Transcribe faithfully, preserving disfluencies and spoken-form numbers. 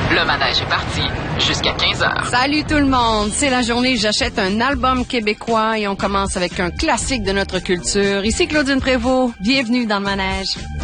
Le manège est parti jusqu'à quinze heures. Salut tout le monde, c'est la journée J'achète un album québécois et on commence avec un classique de notre culture. Ici Claudine Prévost, bienvenue dans le manège.